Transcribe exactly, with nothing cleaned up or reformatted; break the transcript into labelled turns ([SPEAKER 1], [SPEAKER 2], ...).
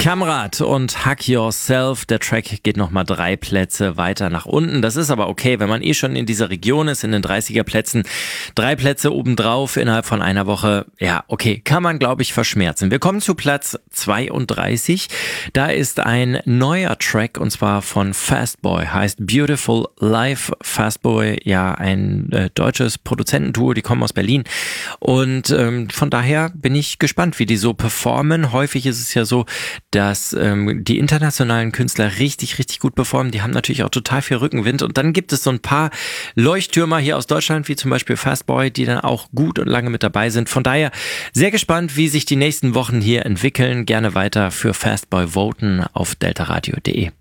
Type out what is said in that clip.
[SPEAKER 1] Kamrat und Hack Yourself. Der Track geht nochmal drei Plätze weiter nach unten. Das ist aber okay, wenn man eh schon in dieser Region ist, in den dreißiger Plätzen. Drei Plätze obendrauf innerhalb von einer Woche. Ja, okay, kann man, glaube ich, verschmerzen. Wir kommen zu Platz zweiunddreißig. Da ist ein neuer Track und zwar von Fastboy. Heißt Beautiful Life. Fastboy, ja, ein äh, deutsches Produzentenduo, die kommen aus Berlin. Und ähm, von daher bin ich gespannt, wie die so performen. Häufig ist es ja so, dass ähm, die internationalen Künstler richtig, richtig gut performen. Die haben natürlich auch total viel Rückenwind. Und dann gibt es so ein paar Leuchttürmer hier aus Deutschland, wie zum Beispiel Fastboy, die dann auch gut und lange mit dabei sind. Von daher sehr gespannt, wie sich die nächsten Wochen hier entwickeln. Gerne weiter für Fastboy voten auf deltaradio punkt de.